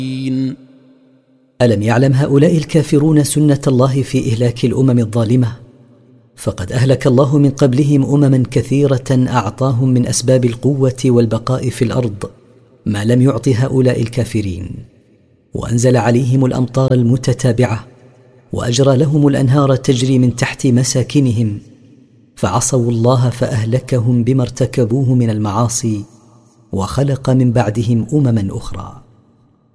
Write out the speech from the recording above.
ألم يعلم هؤلاء الكافرون سنة الله في إهلاك الأمم الظالمة؟ فقد أهلك الله من قبلهم أمما كثيرة أعطاهم من أسباب القوة والبقاء في الأرض ما لم يعط هؤلاء الكافرين، وأنزل عليهم الأمطار المتتابعة، وأجرى لهم الأنهار تجري من تحت مساكنهم، فعصوا الله فأهلكهم بما ارتكبوه من المعاصي، وخلق من بعدهم أمما أخرى.